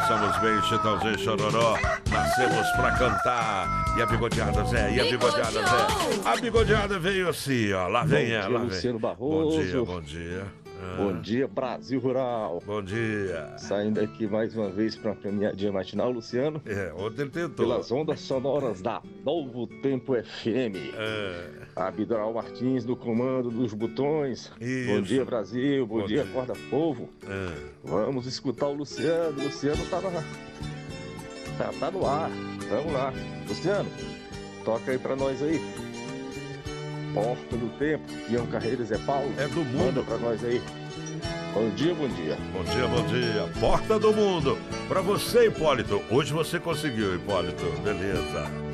Começamos bem, Chitãozinho e Chororó. Nascemos pra cantar. E a bigodeada, Zé? E a bigodeada, Zé? A bigodeada veio assim, ó. Lá vem ela. Bom dia, Luciano Barroso. Bom dia, bom dia. Bom dia, Brasil Rural. Bom dia. Saindo aqui mais uma vez para a caminhadinha matinal, Luciano. Ontem ele tentou. Pelas ondas sonoras da Novo Tempo FM. Abdoral Martins no comando dos botões. Isso. Bom dia, Brasil. Bom dia, Acorda Povo. Vamos escutar o Luciano. Luciano tá no ar. Vamos lá. Luciano, toca aí pra nós aí. Porta do Tempo, Ian Carreira e Zé Paulo. É do mundo. Manda pra nós aí. Bom dia, bom dia. Bom dia, bom dia. Porta do Mundo. Pra você, Hipólito. Hoje você conseguiu, Hipólito. Beleza.